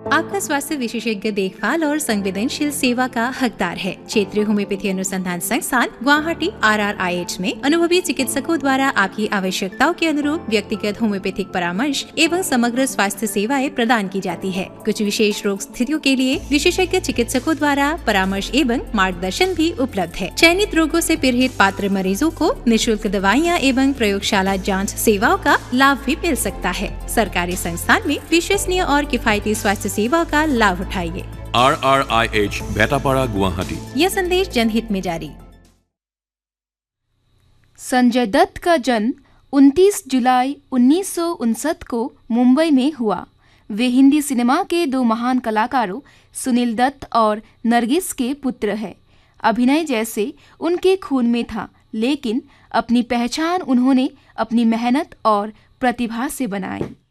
आपका स्वास्थ्य विशेषज्ञ देखभाल और संवेदनशील सेवा का हकदार है। क्षेत्रीय होम्योपैथी अनुसंधान संस्थान गुवाहाटी RRIH में अनुभवी चिकित्सकों द्वारा आपकी आवश्यकताओं के अनुरूप व्यक्तिगत होम्योपैथिक परामर्श एवं समग्र स्वास्थ्य सेवाएं प्रदान की जाती है। कुछ विशेष रोग स्थितियों के लिए विशेषज्ञ चिकित्सकों द्वारा परामर्श एवं मार्गदर्शन भी उपलब्ध है। चयनित रोगों से पीड़ित पात्र मरीजों को निःशुल्क दवाइयाँ एवं प्रयोगशाला जाँच सेवाओं का लाभ भी मिल सकता है। सरकारी संस्थान में विश्वसनीय और किफायती स्वास्थ्य सेवा का लाभ उठाइए। RRIH भेटापाड़ा गुवाहाटी। यह संदेश जनहित में जारी। संजय दत्त का जन्म 29 जुलाई 1959 को मुंबई में हुआ। वे हिंदी सिनेमा के दो महान कलाकारों सुनील दत्त और नरगिस के पुत्र हैं। अभिनय जैसे उनके खून में था, लेकिन अपनी पहचान उन्होंने अपनी मेहनत और प्रतिभा से बनाई।